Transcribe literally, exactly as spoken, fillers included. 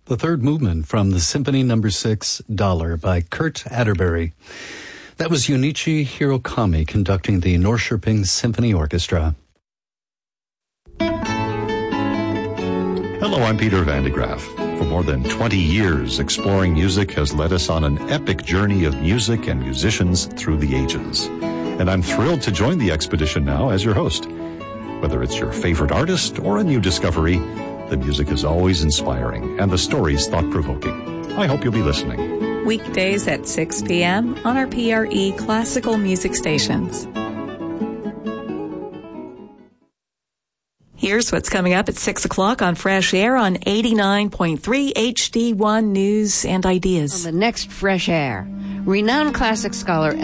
the third movement from the Symphony Number Six, Dollar by Kurt Atterbury. That was Junichi Hirokami conducting the Norrköping Symphony Orchestra. Hello, I'm Peter Van de Graaf. For more than twenty years, Exploring Music has led us on an epic journey of music and musicians through the ages. And I'm thrilled to join the expedition now as your host. Whether it's your favorite artist or a new discovery, the music is always inspiring and the stories thought-provoking. I hope you'll be listening. Weekdays at six p.m. on our P R E classical music stations. Here's what's coming up at six o'clock on Fresh Air on eighty-nine point three H D one News and Ideas. On the next Fresh Air, renowned classic scholar